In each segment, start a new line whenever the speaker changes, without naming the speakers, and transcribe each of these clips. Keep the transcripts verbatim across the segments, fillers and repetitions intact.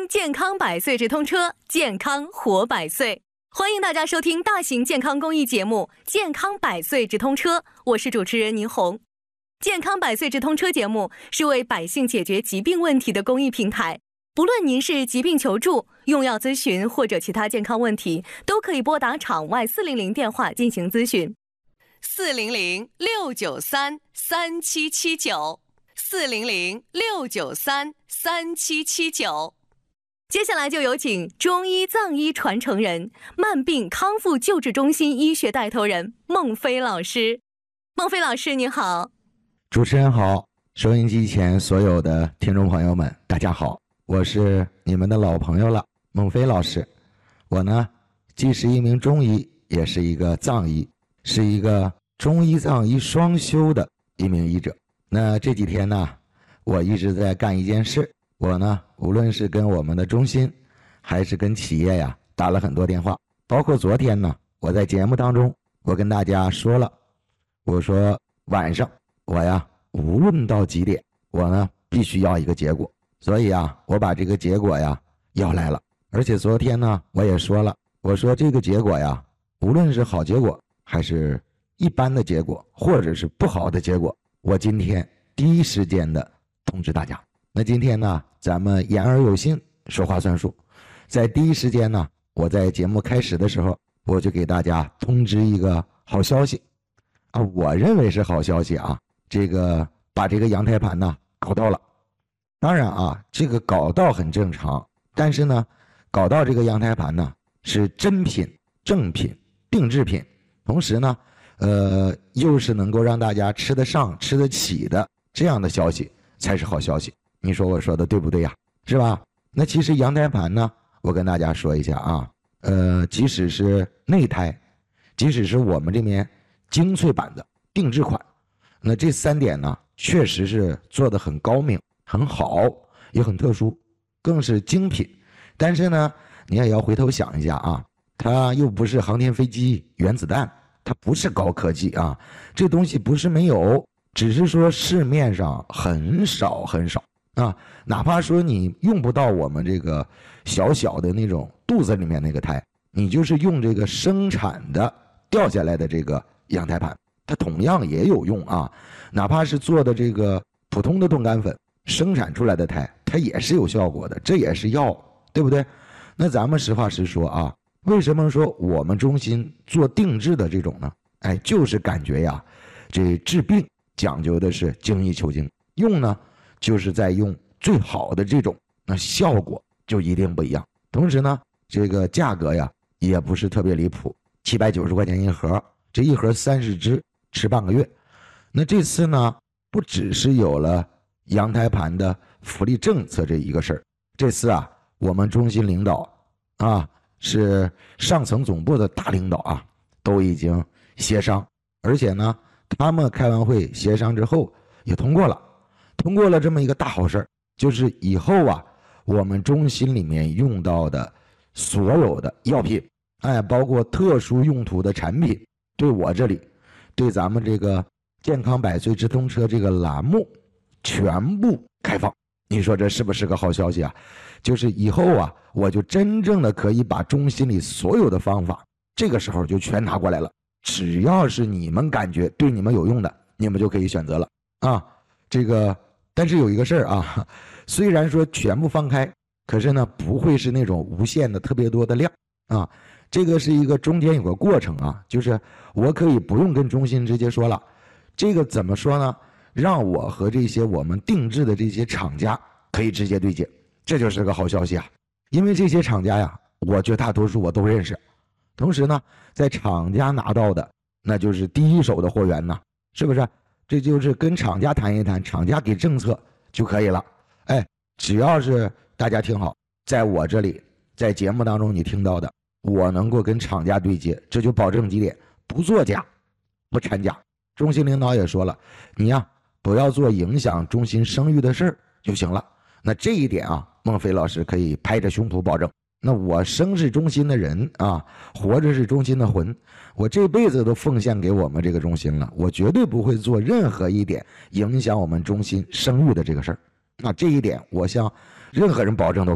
听健康百岁直通车，健康活百岁。欢迎大家收听大型健康公益节目《健康百岁直通车》，我是主持人倪虹。健康百岁直通车节目是为百姓解决疾病问题的公益平台，不论您是疾病求助、用药咨询或者其他健康问题，都可以拨打场外四零零电话进行咨询。四零零六九三三七七九，四零零六九三三七七九。接下来就有请中医藏医传承人、慢病康复救治中心医学带头人孟飞老师。孟飞老师你好。
主持人好，收音机前所有的听众朋友们大家好，我是你们的老朋友了，孟飞老师。我呢既是一名中医，也是一个藏医，是一个中医藏医双修的一名医者。那这几天呢，我一直在干一件事，我呢无论是跟我们的中心还是跟企业呀打了很多电话，包括昨天呢，我在节目当中我跟大家说了，我说晚上我呀无论到几点，我呢必须要一个结果，所以啊我把这个结果呀要来了。而且昨天呢我也说了，我说这个结果呀，无论是好结果还是一般的结果，或者是不好的结果，我今天第一时间的通知大家。那今天呢咱们言而有信，说话算数，在第一时间呢，我在节目开始的时候我就给大家通知一个好消息啊，我认为是好消息啊，这个把这个阳台盘呢搞到了。当然啊，这个搞到很正常，但是呢搞到这个阳台盘呢是真品、正品、定制品，同时呢呃又是能够让大家吃得上、吃得起的这样的消息才是好消息。你说我说的对不对呀？是吧？那其实阳台盘呢，我跟大家说一下啊，呃，即使是内胎，即使是我们这边精粹版的定制款，那这三点呢，确实是做得很高明、很好，也很特殊，更是精品。但是呢，你也要回头想一下啊，它又不是航天飞机、原子弹，它不是高科技啊，这东西不是没有，只是说市面上很少很少。啊，哪怕说你用不到我们这个小小的那种肚子里面那个胎，你就是用这个生产的掉下来的这个羊胎盘，它同样也有用啊。哪怕是做的这个普通的冻干粉生产出来的胎，它也是有效果的，这也是药，对不对？那咱们实话实说啊，为什么说我们中心做定制的这种呢？哎，就是感觉呀，这治病讲究的是精益求精，用呢就是在用最好的这种，那效果就一定不一样。同时呢，这个价格呀也不是特别离谱，七百九十块钱一盒，这一盒三十支，吃半个月。那这次呢，不只是有了阳台盘的福利政策这一个事儿，这次啊，我们中心领导啊，是上层总部的大领导啊，都已经协商，而且呢，他们开完会协商之后也通过了。通过了这么一个大好事，就是以后啊，我们中心里面用到的所有的药品，哎，包括特殊用途的产品，对我这里，对咱们这个健康百岁直通车这个栏目，全部开放。你说这是不是个好消息啊？就是以后啊，我就真正的可以把中心里所有的方法，这个时候就全拿过来了。只要是你们感觉对你们有用的，你们就可以选择了啊。这个。但是有一个事儿啊，虽然说全部放开，可是呢不会是那种无限的特别多的量啊，这个是一个中间有个过程啊，就是我可以不用跟中心直接说了，这个怎么说呢？让我和这些我们定制的这些厂家可以直接对接，这就是个好消息啊。因为这些厂家呀，我绝大多数我都认识，同时呢，在厂家拿到的那就是第一手的货源呢，是不是？这就是跟厂家谈一谈，厂家给政策就可以了。哎，只要是大家听好，在我这里，在节目当中你听到的，我能够跟厂家对接，这就保证几点：不作假，不掺假。中心领导也说了，你呀不要做影响中心声誉的事儿就行了。那这一点啊，孟飞老师可以拍着胸脯保证。那我生是中心的人啊，活着是中心的魂，我这辈子都奉献给我们这个中心了，我绝对不会做任何一点影响我们中心声誉的这个事儿。那这一点我向任何人保证都可以。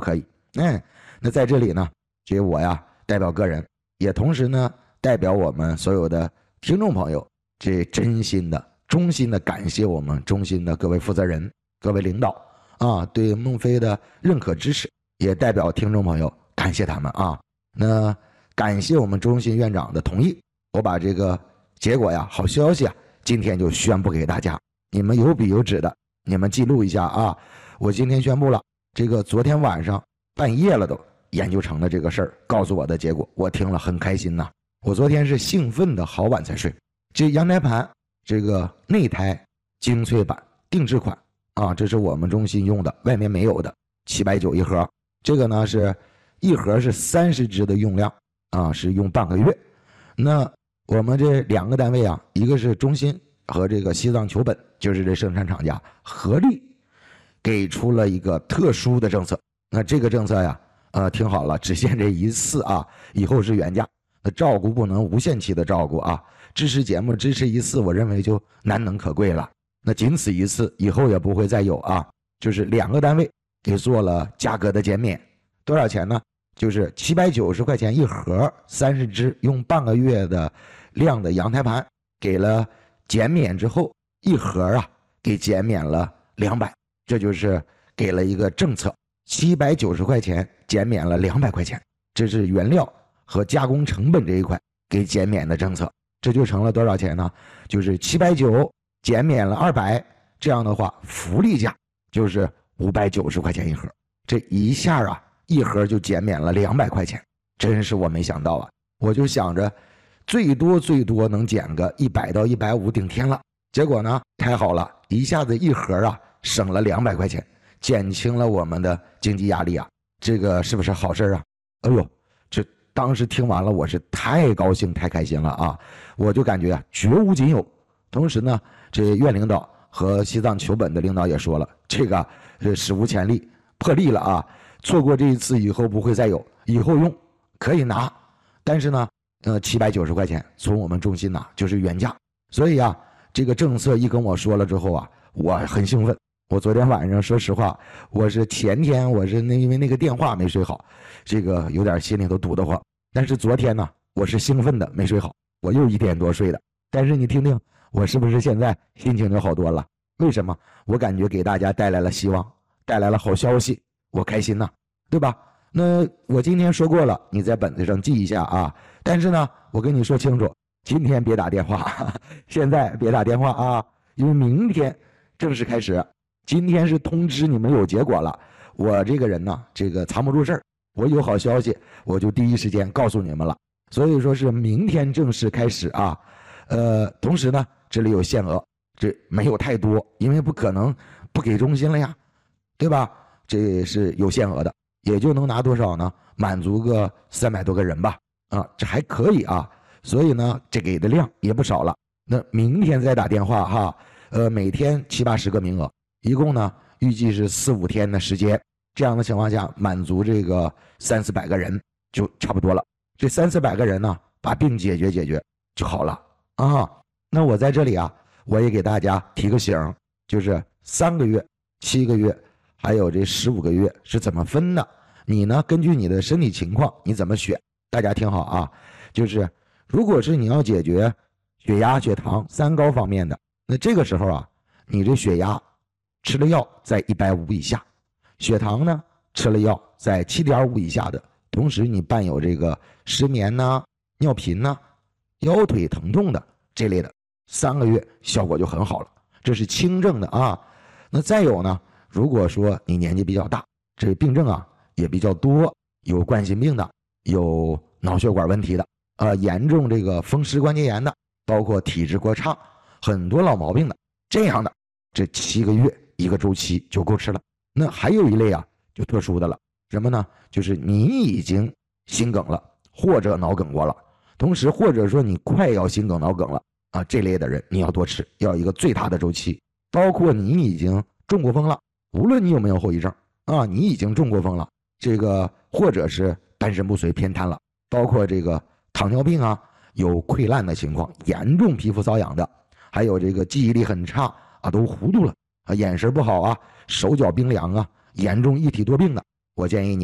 嗯，那在这里呢，这我呀代表个人，也同时呢代表我们所有的听众朋友，这真心的、衷心的感谢我们中心的各位负责人、各位领导啊，对孟非的认可支持，也代表听众朋友感谢他们啊。那感谢我们中心院长的同意，我把这个结果呀、好消息啊，今天就宣布给大家，你们有笔有纸的，你们记录一下啊。我今天宣布了，这个昨天晚上半夜了都研究成了这个事儿，告诉我的结果，我听了很开心呐。我昨天是兴奋的好晚才睡。这阳台盘这个内胎精粹版定制款啊，这是我们中心用的，外面没有的，七百九一盒。这个呢是一盒是三十支的用量啊，是用半个月。那我们这两个单位啊，一个是中心和这个西藏球本，就是这生产厂家合力给出了一个特殊的政策。那这个政策呀，呃，听好了，只限这一次啊，以后是原价。那照顾不能无限期的照顾啊，支持节目支持一次，我认为就难能可贵了。那仅此一次，以后也不会再有啊。就是两个单位给做了价格的减免，多少钱呢？就是七百九十块钱一盒，三十支，用半个月的量的阳台盘，给了减免之后，一盒啊给减免了两百，这就是给了一个政策，七百九十块钱减免了两百块钱，这是原料和加工成本这一块给减免的政策，这就成了多少钱呢？就是七百九减免了二百，这样的话福利价就是五百九十块钱一盒，这一下啊一盒就减免了两百块钱，真是我没想到啊！我就想着最多最多能减个一百到一百五顶天了，结果呢太好了，一下子一盒啊省了两百块钱，减轻了我们的经济压力啊，这个是不是好事啊？哎呦，这当时听完了我是太高兴太开心了啊！我就感觉啊绝无仅有。同时呢，这院领导和西藏球本的领导也说了，这个是史无前例破例了啊，错过这一次以后不会再有，以后用可以拿，但是呢呃七百九十块钱从我们中心拿就是原价。所以啊这个政策一跟我说了之后啊，我很兴奋。我昨天晚上说实话，我是前天我是那因为那个电话没睡好，这个有点心里头堵得慌，但是昨天呢我是兴奋的没睡好，我又一点多睡的。但是你听听我是不是现在心情就好多了？为什么？我感觉给大家带来了希望，带来了好消息，我开心呐，对吧？那我今天说过了，你在本子上记一下啊。但是呢我跟你说清楚，今天别打电话，现在别打电话啊，因为明天正式开始。今天是通知你们有结果了，我这个人呢这个藏不住事儿，我有好消息我就第一时间告诉你们了。所以说是明天正式开始啊。呃同时呢这里有限额，这没有太多，因为不可能不给中心了呀，对吧？这是有限额的，也就能拿多少呢？满足个三百多个人吧，啊，这还可以啊。所以呢这给的量也不少了。那明天再打电话哈，呃每天七八十个名额，一共呢预计是四五天的时间，这样的情况下满足这个三四百个人就差不多了。这三四百个人呢把病解决解决就好了啊。那我在这里啊我也给大家提个醒，就是三个月、七个月还有这十五个月是怎么分的，你呢根据你的身体情况你怎么选。大家听好啊，就是如果是你要解决血压、血糖、三高方面的，那这个时候啊你这血压吃了药在一百五以下，血糖呢吃了药在 七点五 以下的，同时你伴有这个失眠呐、尿频呐、腰腿疼痛的这类的，三个月效果就很好了，这是轻症的啊。那再有呢，如果说你年纪比较大，这病症啊也比较多，有冠心病的，有脑血管问题的，呃严重这个风湿关节炎的，包括体质过差，很多老毛病的，这样的这七个月一个周期就够吃了。那还有一类啊就特殊的了，什么呢？就是你已经心梗了或者脑梗过了，同时或者说你快要心梗脑梗了啊，这类的人你要多吃，要一个最大的周期。包括你已经中过风了，无论你有没有后遗症啊，你已经中过风了，这个或者是半身不遂偏瘫了，包括这个糖尿病啊，有溃烂的情况，严重皮肤瘙痒的，还有这个记忆力很差啊，都糊涂了啊，眼神不好啊，手脚冰凉啊，严重一体多病的，我建议你啊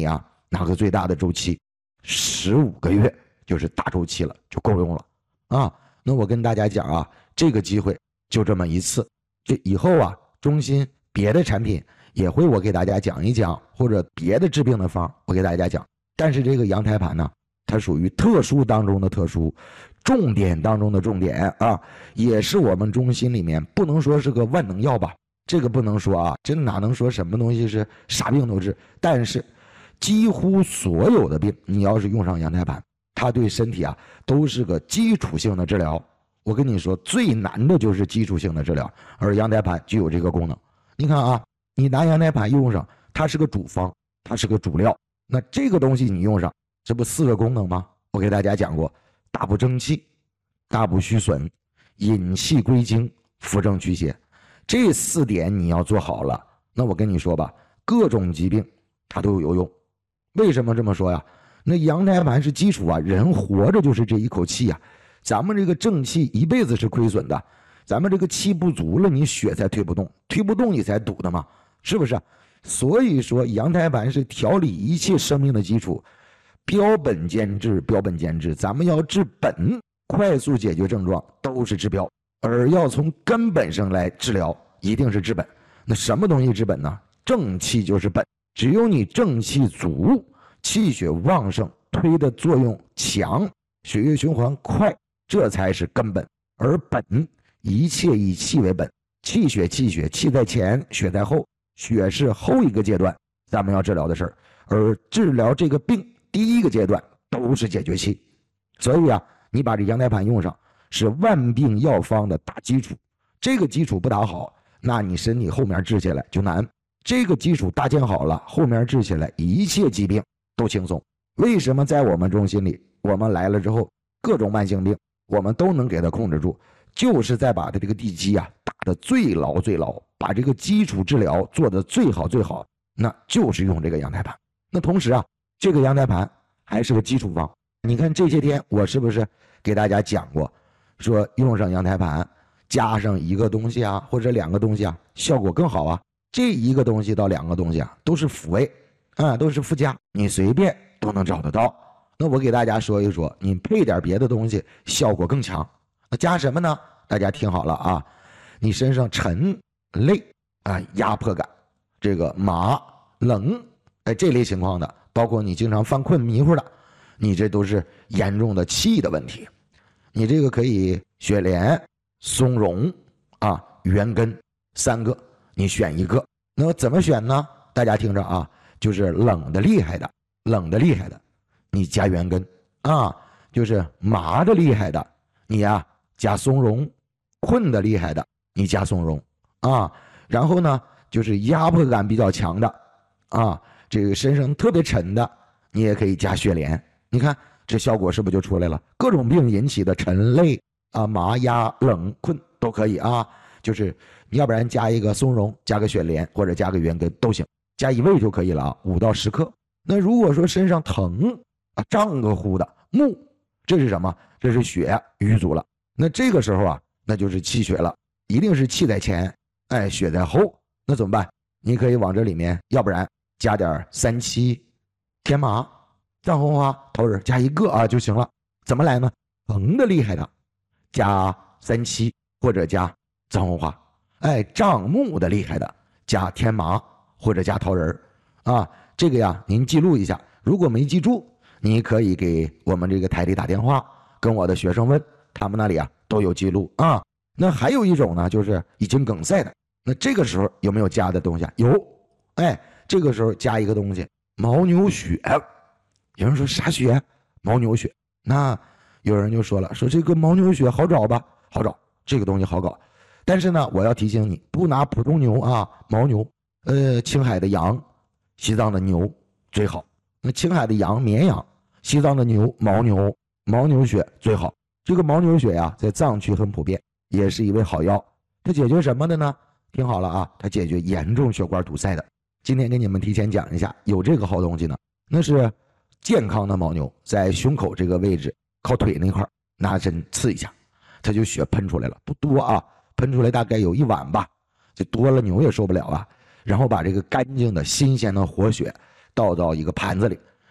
拿个最大的周期，十五个月就是大周期了，就够用了啊。那我跟大家讲啊，这个机会就这么一次，这以后啊，中心别的产品也会我给大家讲一讲，或者别的治病的方我给大家讲。但是这个羊胎盘呢，它属于特殊当中的特殊，重点当中的重点啊，也是我们中心里面不能说是个万能药吧，这个不能说啊，真哪能说什么东西是啥病都治？但是几乎所有的病，你要是用上羊胎盘，它对身体啊都是个基础性的治疗。我跟你说，最难的就是基础性的治疗，而羊胎盘具有这个功能。你看啊，你拿羊胎盘用上，它是个主方，它是个主料，那这个东西你用上，这不四个功能吗？我给大家讲过，大补正气，大补虚损，引气归经，扶正祛邪，这四点你要做好了，那我跟你说吧，各种疾病它都有用。为什么这么说呀？那羊胎盘是基础啊，人活着就是这一口气啊，咱们这个正气一辈子是亏损的，咱们这个气不足了，你血才推不动，推不动你才堵的嘛，是不是？所以说羊胎盘是调理一切生命的基础，标本兼治，标本兼治，咱们要治本，快速解决症状都是治标，而要从根本上来治疗，一定是治本。那什么东西治本呢？正气就是本，只有你正气足，气血旺盛，推的作用强，血液循环快，这才是根本。而本一切以气为本，气血气血，气在前，血在后，血是后一个阶段咱们要治疗的事儿，而治疗这个病第一个阶段都是解决气。所以啊，你把这羊胎盘用上，是万病药方的大基础。这个基础不打好，那你身体后面治起来就难。这个基础搭建好了，后面治起来一切疾病都轻松。为什么在我们中心里，我们来了之后，各种慢性病我们都能给它控制住，就是在把它这个地基啊打得最牢最牢，把这个基础治疗做得最好最好，那就是用这个羊胎盘。那同时啊，这个羊胎盘还是个基础方。你看这些天我是不是给大家讲过，说用上羊胎盘加上一个东西啊，或者两个东西啊，效果更好啊。这一个东西到两个东西啊，都是辅味啊，都是附加，你随便都能找得到。那我给大家说一说，你配点别的东西效果更强。那加什么呢？大家听好了啊，你身上沉累啊，压迫感，这个麻冷，哎，这类情况的，包括你经常犯困迷糊的，你这都是严重的气的问题。你这个可以雪莲、松茸啊、元根三个，你选一个。那怎么选呢？大家听着啊，就是冷的厉害的，冷的厉害的，你加元根啊；就是麻的厉害的，你呀、啊、加松茸；困的厉害的，你加松茸啊。然后呢，就是压迫感比较强的啊，这个身上特别沉的，你也可以加雪莲。你看这效果是不是就出来了？各种病引起的沉累啊、麻压冷困都可以啊。就是你要不然加一个松茸，加个雪莲，或者加个元根都行，加一味就可以了啊，五到十克。那如果说身上疼啊，胀个乎的木，这是什么？这是血瘀阻了。那这个时候啊，那就是气血了，一定是气在前，哎，血在后。那怎么办？你可以往这里面，要不然加点三七、天麻、藏红花、桃仁，加一个啊就行了。怎么来呢？疼的厉害的，加三七或者加藏红花，哎，胀木的厉害的，加天麻或者加桃仁啊。这个呀，您记录一下。如果没记住，你可以给我们这个台里打电话，跟我的学生问，他们那里啊都有记录啊。那还有一种呢，就是已经梗塞的，那这个时候有没有加的东西？有，哎，这个时候加一个东西，牦牛血。有人说啥血？牦牛血。那有人就说了，说这个牦牛血好找吧？好找，这个东西好搞。但是呢，我要提醒你，不拿普通牛啊，牦牛，呃，青海的羊，西藏的牛最好。那青海的羊、绵羊，西藏的牛、牦牛，牦牛血最好。这个牦牛血呀、啊，在藏区很普遍，也是一味好药。它解决什么的呢？听好了啊，它解决严重血管堵塞的。今天给你们提前讲一下，有这个好东西呢。那是健康的牦牛，在胸口这个位置，靠腿那块拿针刺一下，它就血喷出来了，不多啊。喷出来大概有一碗吧，这多了牛也受不了啊。然后把这个干净的新鲜的活血倒到一个盘子里，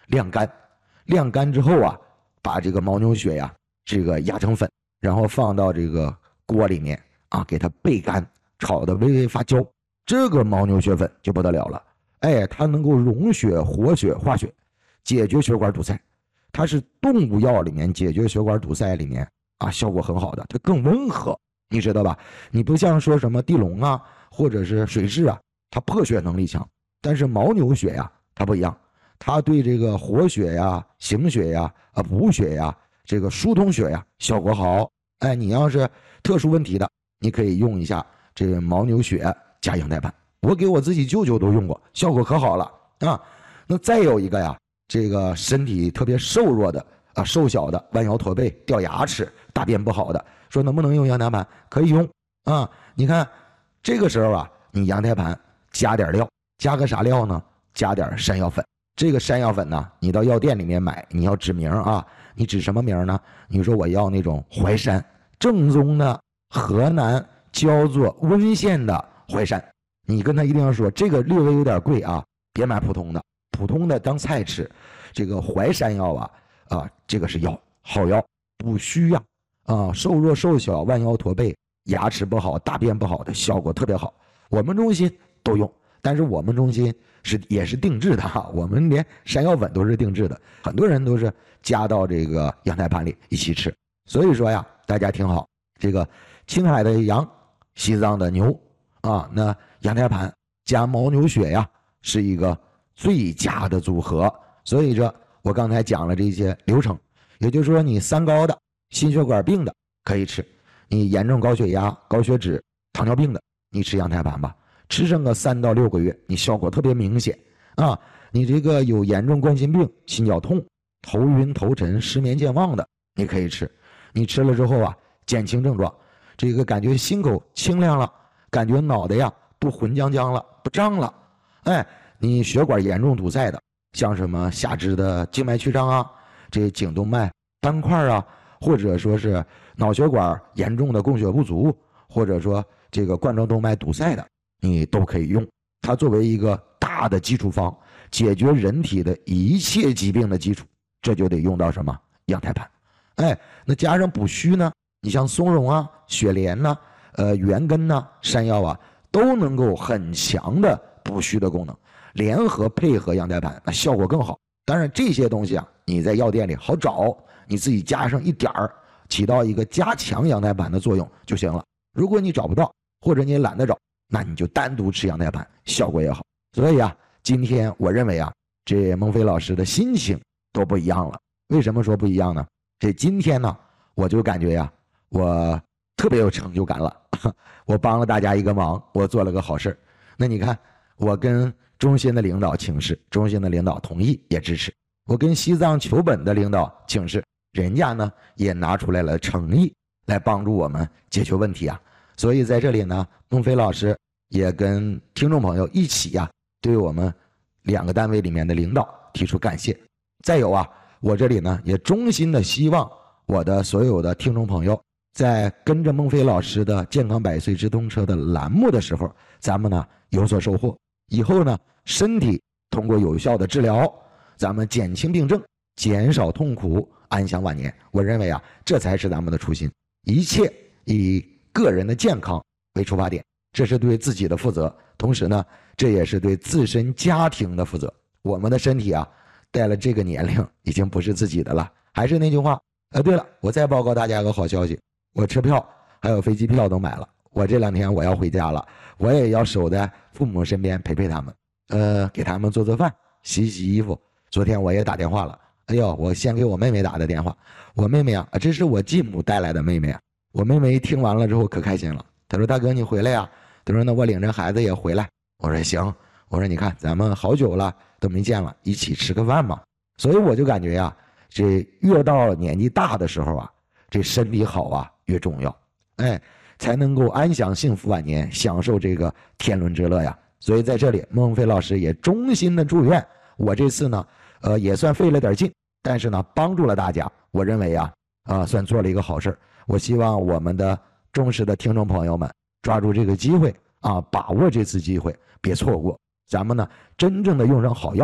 晾干，晾干之后啊，把这个牦牛血呀，这个压成粉，然后放到这个锅里面啊，给它焙干，炒的微微发焦，这个牦牛血粉就不得了了。哎，它能够溶血、活血、化血，解决血管堵塞。它是动物药里面解决血管堵塞里面啊，效果很好的，它更温和，你知道吧？你不像说什么地龙啊，或者是水蛭啊，它破血能力强，但是牦牛血呀，它不一样，它对这个活血呀、行血呀、啊补血呀、这个疏通血呀效果好。哎，你要是特殊问题的，你可以用一下这个牦牛血加羊胎盘。我给我自己舅舅都用过，效果可好了啊。那再有一个呀，这个身体特别瘦弱的啊，瘦小的，弯腰驼背、掉牙齿、大便不好的，说能不能用羊胎盘？可以用啊。你看这个时候啊，你羊胎盘加点料，加个啥料呢？加点山药粉。这个山药粉呢，你到药店里面买，你要指名啊。你指什么名呢？你说我要那种淮山，正宗的河南焦作温县的淮山。你跟他一定要说这个略微有点贵啊，别买普通的，普通的当菜吃。这个淮山药啊啊，这个是药，好药，补虚呀啊，瘦弱瘦小、弯腰驼背、牙齿不好、大便不好的效果特别好。我们中心都用，但是我们中心是也是定制的哈，我们连山药粉都是定制的，很多人都是加到这个羊胎盘里一起吃。所以说呀，大家听好，这个青海的羊、西藏的牛啊，那羊胎盘加牦牛血呀，是一个最佳的组合。所以这我刚才讲了这些流程，也就是说你三高的、心血管病的可以吃，你严重高血压、高血脂、糖尿病的，你吃羊胎盘吧，吃上个三到六个月，你效果特别明显啊。你这个有严重冠心病、心绞痛、头晕头沉、失眠健忘的，你可以吃。你吃了之后啊，减轻症状，这个感觉心口清亮了，感觉脑袋呀不浑浆浆了，不胀了。哎，你血管严重堵塞的，像什么下肢的静脉曲张啊，这颈动脉斑块啊，或者说是脑血管严重的供血不足，或者说这个冠状动脉堵塞的，你都可以用。它作为一个大的基础方，解决人体的一切疾病的基础，这就得用到什么？羊胎盘。哎，那加上补虚呢，你像松茸啊、雪莲呐、呃元根呐、山药啊，都能够很强的补虚的功能，联合配合羊胎盘，那效果更好。当然这些东西啊，你在药店里好找，你自己加上一点儿，起到一个加强羊胎盘的作用就行了。如果你找不到，或者你懒得找，那你就单独吃羊胎盘，效果也好。所以啊，今天我认为啊，这孟非老师的心情都不一样了。为什么说不一样呢？这今天呢，我就感觉呀，我特别有成就感了。我帮了大家一个忙，我做了个好事。那你看，我跟中心的领导请示，中心的领导同意也支持。我跟西藏求本的领导请示，人家呢也拿出来了诚意来帮助我们解决问题啊。所以在这里呢，孟非老师也跟听众朋友一起呀、啊，对我们两个单位里面的领导提出感谢。再有啊，我这里呢也衷心的希望我的所有的听众朋友，在跟着孟非老师的健康百岁直通车的栏目的时候，咱们呢有所收获。以后呢，身体通过有效的治疗，咱们减轻病症，减少痛苦，安享晚年。我认为啊，这才是咱们的初心。一切以个人的健康为出发点，这是对自己的负责，同时呢，这也是对自身家庭的负责。我们的身体啊，带了这个年龄已经不是自己的了。还是那句话，呃，对了，我再报告大家一个好消息，我车票还有飞机票都买了。我这两天我要回家了，我也要守在父母身边陪陪他们，呃，给他们做做饭，洗洗衣服。昨天我也打电话了，哎呦，我先给我妹妹打的电话。我妹妹啊，这是我继母带来的妹妹啊。我妹妹一听完了之后可开心了，她说大哥你回来呀？她说那我领着孩子也回来。我说行，我说你看咱们好久了都没见了，一起吃个饭嘛。所以我就感觉呀，这越到年纪大的时候啊，这身体好啊越重要，哎，才能够安享幸福晚年，享受这个天伦之乐呀。所以在这里，孟非老师也衷心的祝愿我这次呢，呃，也算费了点劲，但是呢，帮助了大家。我认为啊，啊、呃，算做了一个好事。我希望我们的忠实的听众朋友们抓住这个机会啊，把握这次机会，别错过。咱们呢，真正的用上好药，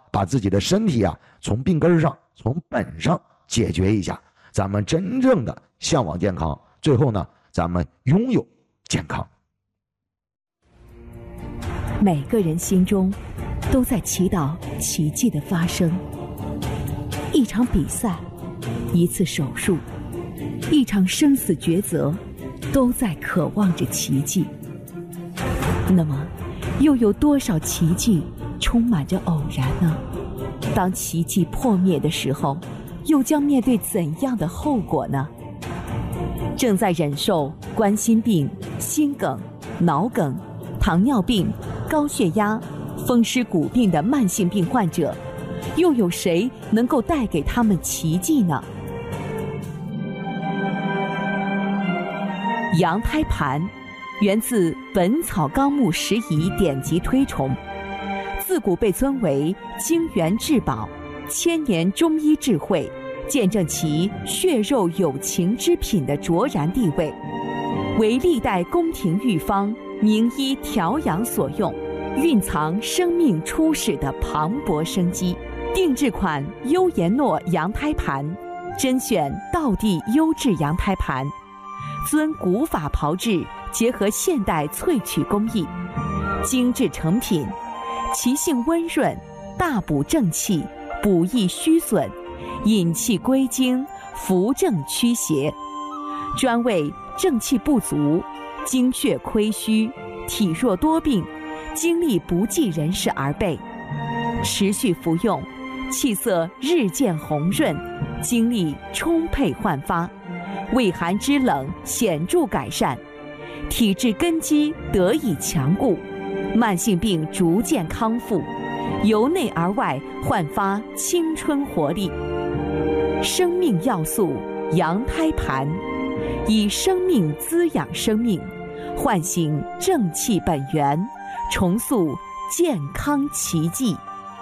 把自己的身体啊从病根上、从本上解决一下，咱们真正的向往健康，最后呢，咱们拥有健康。
每个人心中都在祈祷奇迹的发生。一场比赛，一次手术，一场生死抉择，都在渴望着奇迹。那么，又有多少奇迹充满着偶然呢？当奇迹破灭的时候，又将面对怎样的后果呢？正在忍受冠心病、心梗、脑梗、糖尿病、高血压、风湿骨病的慢性病患者，又有谁能够带给他们奇迹呢？羊胎盘源自《本草纲目拾遗》典籍推崇，自古被尊为精元至宝、千年中医智慧，见证其血肉有情之品的卓然地位，为历代宫廷御方、名医调养所用，蕴藏生命初始的磅礴生机。定制款优颜诺羊胎盘，甄选道地优质羊胎盘，遵古法炮制，结合现代萃取工艺，精致成品，其性温润，大补正气，补益虚损，引气归经，扶正驱邪，专为正气不足、精血亏虚、体弱多病、精力不济人士而备。持续服用，气色日渐红润，精力充沛焕发，畏寒肢冷显著改善，体质根基得以强固，慢性病逐渐康复，由内而外焕发青春活力。生命要素羊胎盘，以生命滋养生命，唤醒正气本源，重塑健康奇迹。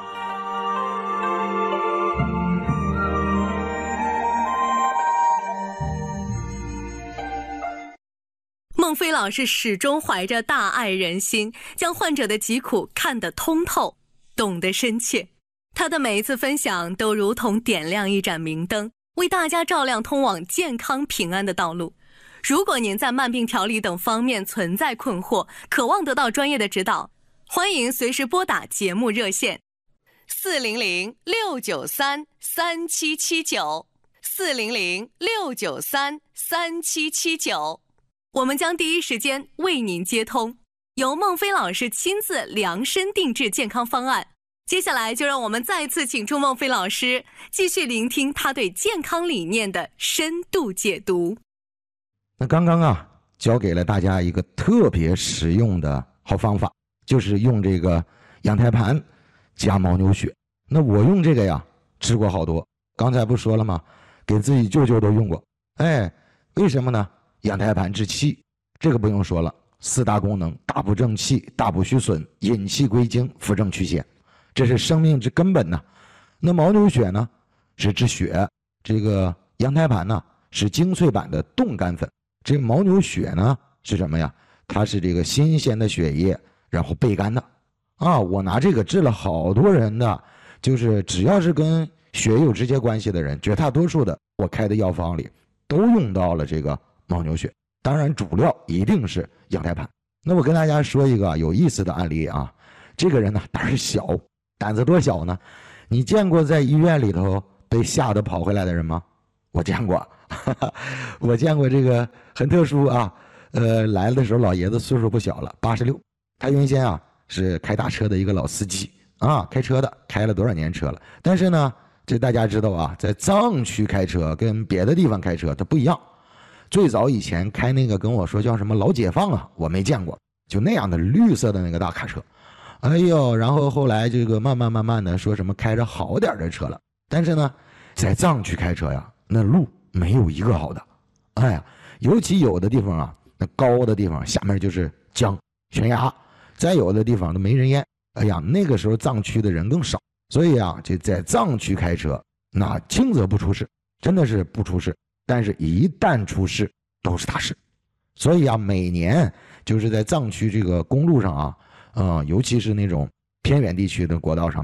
孟非老师始终怀着大爱人心，将患者的疾苦看得通透，懂得深切。他的每一次分享都如同点亮一盏明灯，为大家照亮通往健康平安的道路。如果您在慢病调理等方面存在困惑，渴望得到专业的指导，欢迎随时拨打节目热线四零零六九三三七七九 四零零六九三三七七九，我们将第一时间为您接通，由孟非老师亲自量身定制健康方案。接下来就让我们再次请出孟非老师，继续聆听他对健康理念的深度解读。
那刚刚啊，教给了大家一个特别实用的好方法，就是用这个羊胎盘加牦牛血。那我用这个呀，治过好多。刚才不说了吗？给自己舅舅都用过。哎，为什么呢？羊胎盘治气，这个不用说了，四大功能：大补正气、大补虚损、引气归经、扶正驱邪，这是生命之根本呐。那牦牛血呢，是治血；这个羊胎盘呢，是精粹版的冻干粉。这个牦牛血呢是什么呀？它是这个新鲜的血液，然后焙干的啊。我拿这个治了好多人的，就是只要是跟血有直接关系的人，绝大多数的我开的药方里都用到了这个牦牛血。当然主料一定是羊胎盘。那我跟大家说一个有意思的案例啊，这个人呢胆儿小，胆子多小呢？你见过在医院里头被吓得跑回来的人吗？我见过。我见过这个很特殊啊，呃，来的时候老爷子岁数不小了，八十六。他原先啊是开大车的一个老司机啊，开车的，开了多少年车了。但是呢，这大家知道啊，在藏区开车跟别的地方开车它不一样。最早以前开那个跟我说叫什么老解放啊，我没见过，就那样的绿色的那个大卡车。哎呦，然后后来这个慢慢慢慢的说什么开着好点的车了。但是呢，在藏区开车呀，那路没有一个好的，哎呀，尤其有的地方啊，那高的地方下面就是江悬崖，再有的地方都没人烟。哎呀，那个时候藏区的人更少，所以啊，这在藏区开车，那轻则不出事，真的是不出事，但是一旦出事都是大事。所以啊，每年就是在藏区这个公路上啊，呃，尤其是那种偏远地区的国道上面，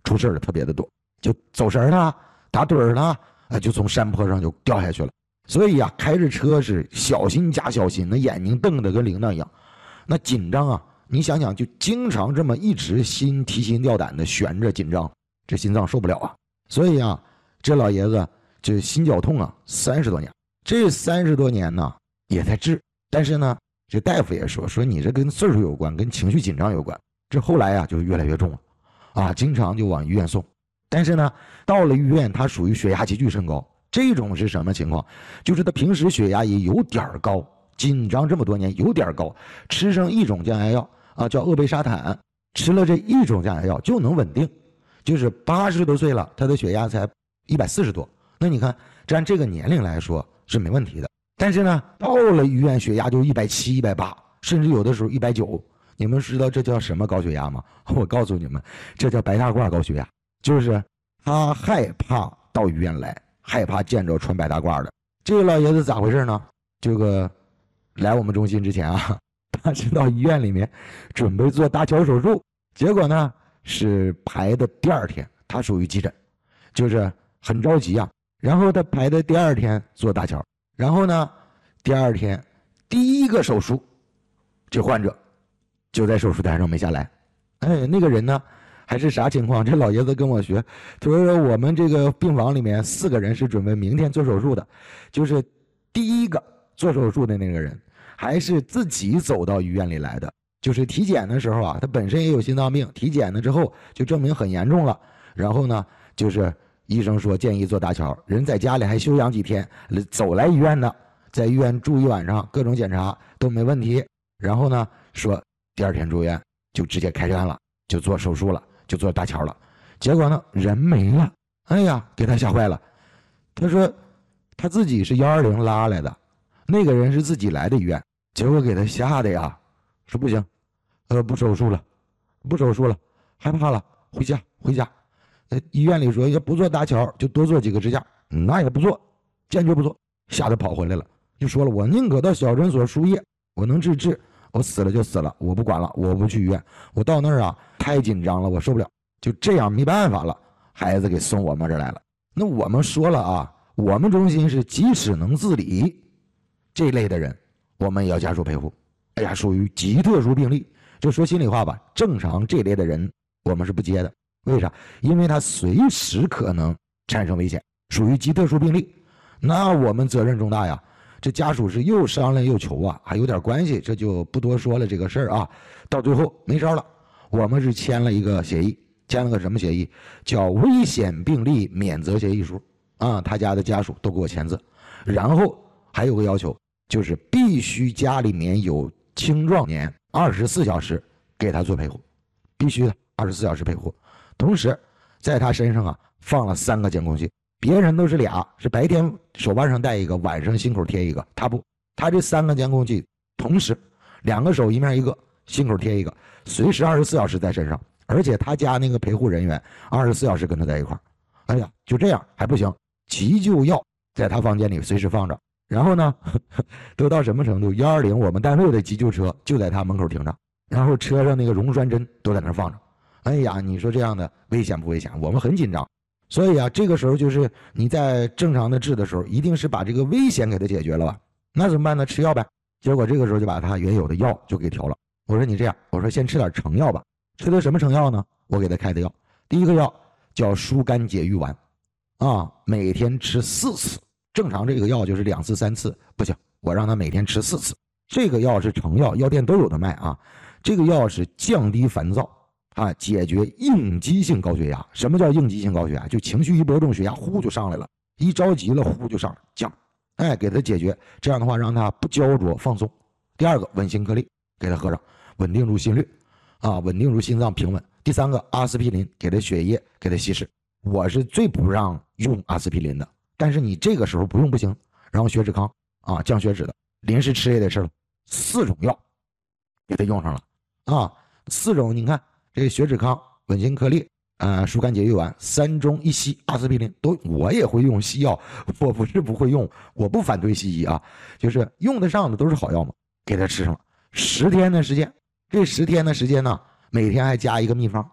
出事的特别的多，就走神了，打盹了，啊，就从山坡上就掉下去了。所以啊，开着车是小心加小心，那眼睛瞪得跟铃铛一样，那紧张啊！你想想，就经常这么一直心提心吊胆的悬着，紧张，这心脏受不了啊！所以啊，这老爷子这心绞痛啊，三十多年，这三十多年呢也在治，但是呢，这大夫也说说你这跟岁数有关，跟情绪紧张有关。这后来啊就越来越重了，啊，经常就往医院送。但是呢，到了医院，他属于血压急剧升高。这种是什么情况？就是他平时血压也有点高，紧张这么多年有点高，吃上一种降压药啊，叫鄂贝沙坦，吃了这一种降压药就能稳定。就是八十多岁了，他的血压才一百四十多。那你看，这按这个年龄来说是没问题的。但是呢，到了医院血压就一百七、一百八，甚至有的时候一百九。你们知道这叫什么高血压吗？我告诉你们，这叫白大褂高血压，就是他害怕到医院来，害怕见着穿白大褂的。这个老爷子咋回事呢？这个来我们中心之前啊，他是到医院里面准备做搭桥手术，结果呢是排的第二天，他属于急诊，就是很着急啊。然后他排的第二天做搭桥，然后呢第二天第一个手术，这患者就在手术台上没下来。哎，那个人呢还是啥情况？这老爷子跟我学，他说我们这个病房里面四个人是准备明天做手术的，就是第一个做手术的那个人还是自己走到医院里来的，就是体检的时候啊，他本身也有心脏病，体检了之后就证明很严重了，然后呢就是医生说建议做搭桥，人在家里还休养几天，走来医院的，在医院住一晚上，各种检查都没问题，然后呢说第二天住院就直接开院了，就做手术了，就做搭桥了。结果呢人没了，哎呀给他吓坏了。他说他自己是一二零拉来的，那个人是自己来的医院，结果给他吓的呀，说不行，呃不手术了，不手术了，害怕了，回家回家。呃医院里说要不做搭桥就多做几个支架，那也不做，坚决不做，吓得跑回来了，就说了我宁可到小诊所输液，我能治治，我死了就死了，我不管了，我不去医院。我到那儿啊太紧张了，我受不了，就这样没办法了，孩子给送我们这儿来了。那我们说了啊，我们中心是即使能自理这类的人，我们也要家属陪护。哎呀，属于极特殊病例，就说心里话吧，正常这类的人我们是不接的。为啥？因为他随时可能产生危险，属于极特殊病例，那我们责任重大呀。这家属是又商量又求啊，还有点关系，这就不多说了这个事儿啊。到最后没招了，我们是签了一个协议，签了个什么协议？叫危险病例免责协议书啊。他家的家属都给我签字，然后还有个要求，就是必须家里面有青壮年，二十四小时给他做陪护，必须的，二十四小时陪护。同时在他身上啊放了三个监控器。别人都是俩，是白天手腕上戴一个，晚上心口贴一个，他不，他这三个监控器同时两个手一面一个，心口贴一个，随时二十四小时在身上，而且他家那个陪护人员二十四小时跟他在一块儿。哎呀，就这样还不行，急救药在他房间里随时放着，然后呢呵呵都到什么程度？一二零我们单位的急救车就在他门口停着，然后车上那个溶栓针都在那放着。哎呀，你说这样的危险不危险？我们很紧张。所以啊，这个时候就是你在正常的治的时候，一定是把这个危险给他解决了吧？那怎么办呢？吃药呗。结果这个时候就把他原有的药就给调了。我说你这样，我说先吃点成药吧。吃的什么成药呢？我给他开的药，第一个药叫疏肝解郁丸，啊，每天吃四次。正常这个药就是两次三次，不行，我让他每天吃四次。这个药是成药，药店都有的卖啊。这个药是降低烦躁。啊，解决应激性高血压。什么叫应激性高血压？就情绪一波动，血压呼就上来了，一着急了呼就上来降，哎，给他解决。这样的话让他不焦灼放松。第二个稳心颗粒给他喝上，稳定住心率，啊，稳定住心脏平稳。第三个阿司匹林给他血液给他稀释。我是最不让用阿司匹林的，但是你这个时候不用不行。然后血脂康啊，降血脂的，临时吃也得吃了，四种药给他用上了啊，四种你看。这血脂康、稳心颗粒、呃疏肝解郁丸，三中一西，阿司匹林都，我也会用西药，我不是不会用，我不反对西医啊，就是用得上的都是好药嘛，给他吃上了十天的时间，这十天的时间呢，每天还加一个秘方，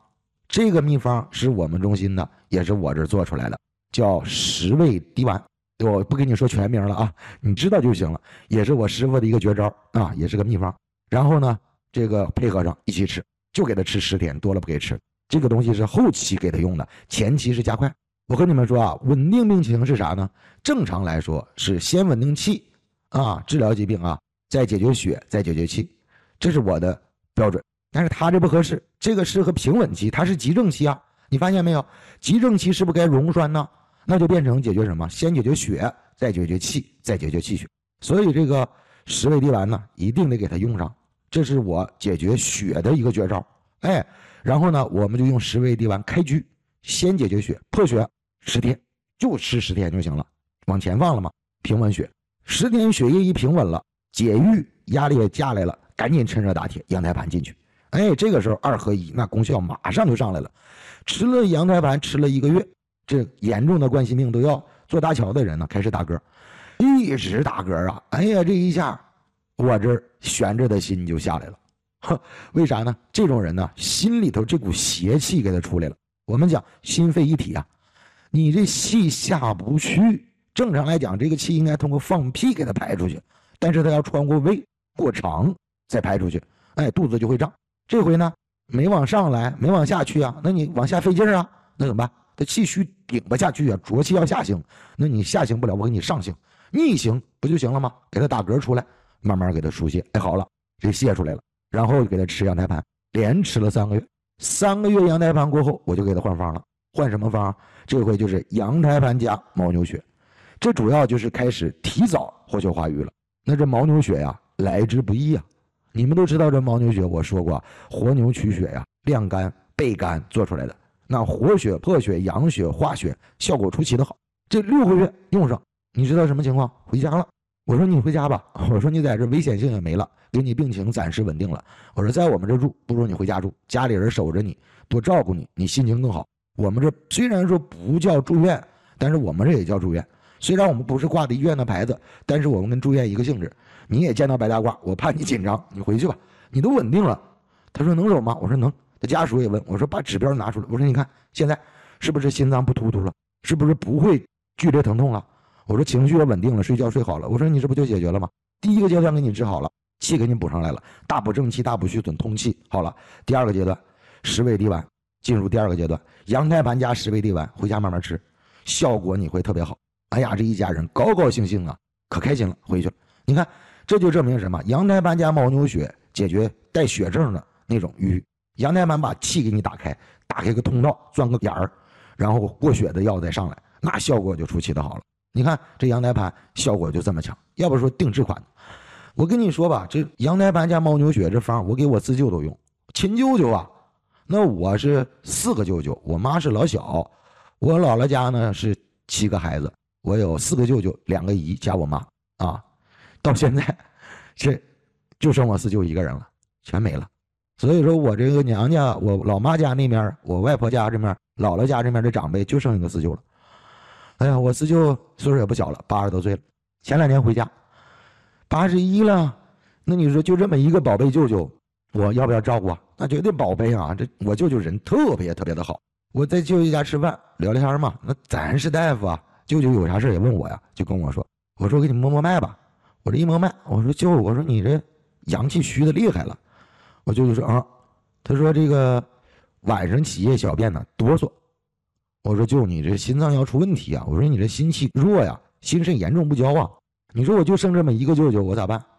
这个秘方是我们中心的，也是我这做出来的，叫十味滴丸。我不跟你说全名了啊，你知道就行了。也是我师傅的一个绝招啊，也是个秘方。然后呢，这个配合上一起吃，就给他吃十天，多了不给吃。这个东西是后期给他用的，前期是加快。我跟你们说啊，稳定病情是啥呢？正常来说是先稳定气啊，治疗疾病啊，再解决血，再解决气，这是我的标准。但是他这不合适，这个适合平稳期，他是急症期啊。你发现没有？急症期是不是该溶栓呢？那就变成解决什么？先解决血，再解决气，再解决气血。所以这个十味滴丸呢，一定得给它用上，这是我解决血的一个绝招。哎，然后呢，我们就用十味滴丸开局，先解决血，破血十天，就吃十天就行了。往前放了嘛，平稳血，十天血液一平稳了，解郁，压力也下来了，赶紧趁热打铁，羊胎盘进去。哎，这个时候二合一，那功效马上就上来了。吃了羊胎盘，吃了一个月。这严重的冠心病都要坐搭桥的人呢，开始打嗝，一直打嗝啊！哎呀，这一下我这悬着的心就下来了。呵，为啥呢？这种人呢，心里头这股邪气给他出来了。我们讲心肺一体啊，你这气下不去，正常来讲，这个气应该通过放屁给它排出去，但是它要穿过胃过肠再排出去，哎，肚子就会胀。这回呢，没往上来，没往下去啊，那你往下费劲啊，那怎么办？他气虚顶不下去啊，浊气要下行，那你下行不了，我给你上行，逆行不就行了吗？给他打嗝出来，慢慢给他输泄，哎，好了，这泄出来了，然后给他吃羊胎盘，连吃了三个月，三个月羊胎盘过后，我就给他换方了，换什么方？这回就是羊胎盘加牦牛血，这主要就是开始提早活血化瘀了。那这牦牛血呀，来之不易啊，你们都知道这牦牛血，我说过，活牛取血呀，晾干焙干做出来的。那活血、破血、养血、化血，效果出奇的好。这六个月用上，你知道什么情况？回家了。我说你回家吧，我说你在这危险性也没了，给你病情暂时稳定了。我说在我们这住，不如你回家住，家里人守着你，多照顾你，你心情更好。我们这虽然说不叫住院，但是我们这也叫住院。虽然我们不是挂的医院的牌子，但是我们跟住院一个性质。你也见到白大褂，我怕你紧张，你回去吧，你都稳定了。他说能走吗？我说能。他家属也问我说把指标拿出来，我说你看现在是不是心脏不突突了，是不是不会剧烈疼痛了，我说情绪也稳定了，睡觉睡好了，我说你这不就解决了吗？第一个阶段给你治好了，气给你补上来了，大补正气，大补虚损，通气好了。第二个阶段十味滴丸进入第二个阶段，羊胎盘加十味滴丸，回家慢慢吃，效果你会特别好。哎呀，这一家人高高兴兴啊，可开心了，回去了。你看这就证明什么？羊胎盘加牦牛血解决带血症的那种瘀，羊胎盘把气给你打开，打开个通道，钻个眼儿，然后过血的药再上来，那效果就出奇的好了。你看这羊胎盘效果就这么强，要不说定制款。我跟你说吧，这羊胎盘加牦牛血这方，我给我四舅都用，亲舅舅啊。那我是四个舅舅，我妈是老小，我姥姥家呢是七个孩子，我有四个舅舅，两个姨加我妈啊，到现在这就剩我四舅一个人了，全没了。所以说我这个娘家，我老妈家那边，我外婆家这边，姥姥家这边的长辈就剩一个四舅了。哎呀，我四舅岁数也不小了，八十多岁了，前两年回家，八十一了。那你说就这么一个宝贝舅舅，我要不要照顾啊？那绝对宝贝啊！这我舅舅人特别特别的好。我在舅舅家吃饭聊聊天嘛，那咱是大夫啊，舅舅有啥事也问我呀，就跟我说，我说给你摸摸脉吧。我这一摸脉，我说舅，我说你这阳气虚的厉害了。我舅舅说啊，他说这个晚上起夜小便呢哆嗦。我说舅，你这心脏要出问题啊！我说你这心气弱呀，心肾严重不交啊！你说我就剩这么一个舅舅，我咋办？